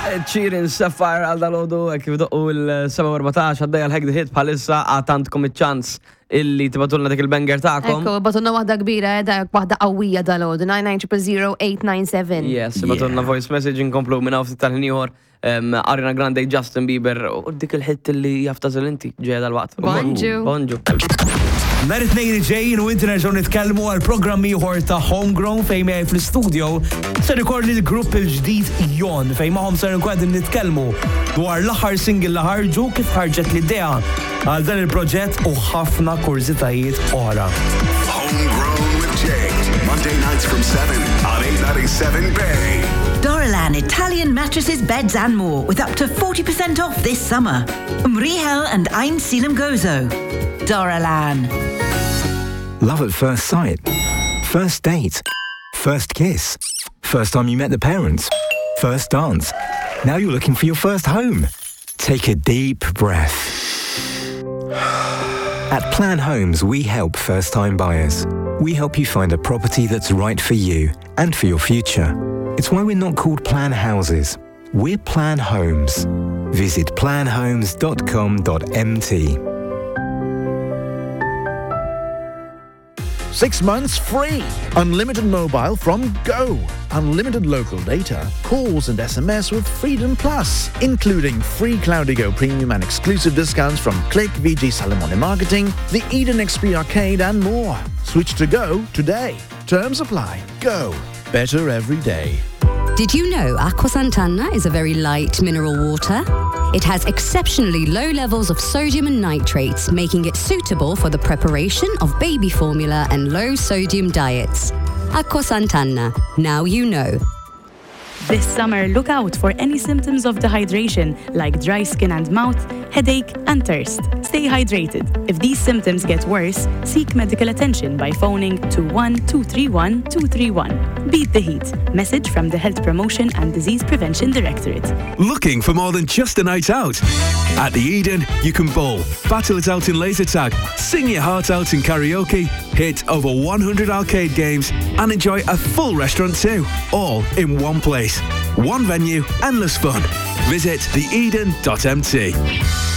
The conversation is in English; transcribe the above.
Cheering Sapphire għal dal-ħodu kif doqqu l-7-14 għaddej għal-Hack the Hit bħalissa għatantkom il-ċans illi tibatulna dik il-banger ta'kom. Ekku, batulna wahda kbira, wahda qawwija dal-ħodu, 99000897. Yes, batulna voice message inkomplu minna uftit tal-ħiniħor Ariana Grande, Justin Bieber u dik il-hit illi jaftazil inti ġeja dal-waqt. Bonġu. Nar it-tnejn ġejjin u inti nerġgħu nitkellmu għal programmi ieħor ta' Homegrown fejn miegħi fl-istudio ser ikolli l-grupp il-ġdid Ion fejn magħhom ser nkwedin nitkellmu dwar l-aħħar single li ħarġu kif ħarġet l-idea għal dan il-proġett u ħafna kurzitajiet oħra. Homegrown with Jake, Monday nights from 7 on 897 Bay. Dorolan Italian mattresses, beds and more with up to 40% off this summer. Mrihel and Ein Selim Gozo. Dorolan. Love at first sight. First date. First kiss. First time you met the parents. First dance. Now you're looking for your first home. Take a deep breath. At Plan Homes, we help first-time buyers. We help you find a property that's right for you and for your future. It's why we're not called Plan Houses. We're Plan Homes. Visit planhomes.com.mt. 6 months free. Unlimited mobile from Go. Unlimited local data, calls and SMS with Freedom Plus, including free Cloudigo Premium and exclusive discounts from Click, VG Salamone Marketing, the Eden XP Arcade and more. Switch to Go today. Terms apply. Go. Better every day. Did you know Aqua Sant'Anna is a very light mineral water? It has exceptionally low levels of sodium and nitrates, making it suitable for the preparation of baby formula and low-sodium diets. Aqua Sant'Anna. Now you know. This summer, look out for any symptoms of dehydration, like dry skin and mouth, headache, and thirst. Stay hydrated. If these symptoms get worse, seek medical attention by phoning 21231-231. Beat the heat. Message from the Health Promotion and Disease Prevention Directorate. Looking for more than just a night out? At the Eden, you can bowl, battle it out in laser tag, sing your heart out in karaoke, hit over 100 arcade games, and enjoy a full restaurant too, all in one place. One venue, endless fun. Visit theeden.mt.